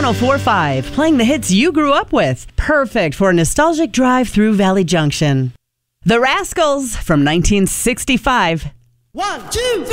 104.5, playing the hits you grew up with. Perfect for a nostalgic drive through Valley Junction. The Rascals from 1965. 1, 2, 3.